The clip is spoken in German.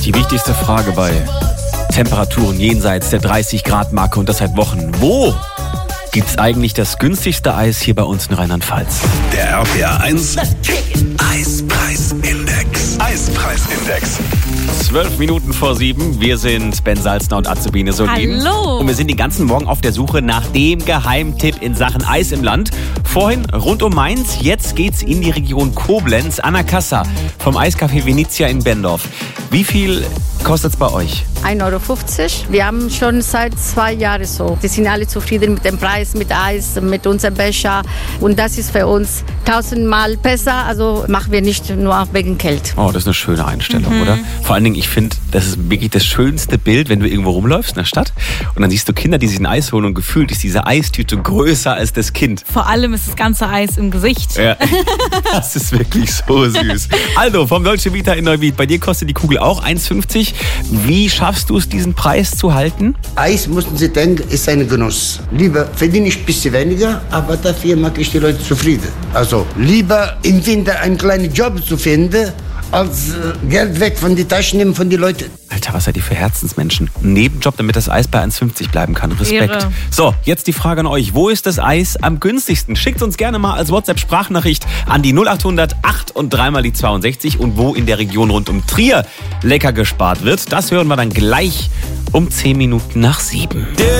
Die wichtigste Frage bei Temperaturen jenseits der 30-Grad-Marke und das seit Wochen. Wo gibt's eigentlich das günstigste Eis hier bei uns in Rheinland-Pfalz? Der RPR 1 Eispreisindex. Eispreisindex. 12 Minuten vor 7. Wir sind Ben Salzner und Azubine Solin. Hallo. Und wir sind den ganzen Morgen auf der Suche nach dem Geheimtipp in Sachen Eis im Land. Vorhin rund um Mainz, jetzt geht's in die Region Koblenz, an der Kassa vom Eiscafé Venezia in Bendorf. Wie viel kostet's bei euch? 1,50 Euro. Wir haben schon seit 2 Jahren so. Die sind alle zufrieden mit dem Preis, mit Eis, mit unserem Becher. Und das ist für uns 1000-mal besser. Also machen wir nicht nur wegen Geld. Oh, das ist eine schöne Einstellung, oder? Vor allen Dingen, ich finde, das ist wirklich das schönste Bild, wenn du irgendwo rumläufst in der Stadt und dann siehst du Kinder, die sich ein Eis holen und gefühlt ist diese Eistüte größer als das Kind. Vor allem ist das ganze Eis im Gesicht. Ja, das ist wirklich so süß. Also, vom Dolce Vita in Neuwied, bei dir kostet die Kugel auch 1,50. Wie schaffst du es, diesen Preis zu halten? Eis, müssen Sie denken, ist ein Genuss. Lieber verdiene ich ein bisschen weniger, aber dafür mache ich die Leute zufrieden. Also lieber im Winter einen kleinen Job zu finden, als Geld weg von den Taschen nehmen von den Leuten. Alter, was seid ihr für Herzensmenschen? Ein Nebenjob, damit das Eis bei 1,50 bleiben kann. Respekt. Ehre. So, jetzt die Frage an euch. Wo ist das Eis am günstigsten? Schickt uns gerne mal als WhatsApp-Sprachnachricht an die 0800 8 und 3 mal die 62 und wo in der Region rund um Trier lecker gespart wird. Das hören wir dann gleich um 10 Minuten nach 7.